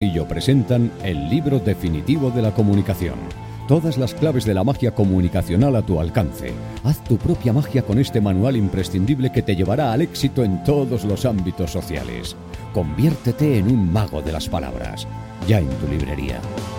Castillo presentan el libro definitivo de la comunicación. Todas las claves de la magia comunicacional a tu alcance. Haz tu propia magia con este manual imprescindible que te llevará al éxito en todos los ámbitos sociales. Conviértete en un mago de las palabras. Ya en tu librería.